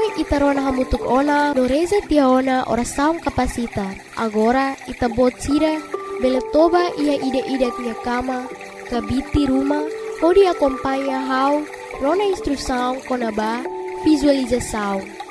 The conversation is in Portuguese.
itarona hamutuk ona no reza tia ona oração capacita. Agora itabot sira beletoba ia ida-ida tia cama, kabiti rumah, pode acompanha how rona instrução konaba visualização.